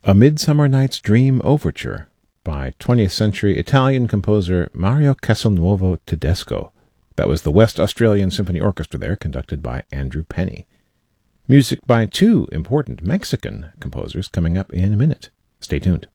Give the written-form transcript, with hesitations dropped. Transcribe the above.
A Midsummer Night's Dream Overture by 20th century Italian composer Mario Castelnuovo Tedesco. That was the West Australian Symphony Orchestra there, conducted by Andrew Penny. Music by two important Mexican composers coming up in a minute. Stay tuned.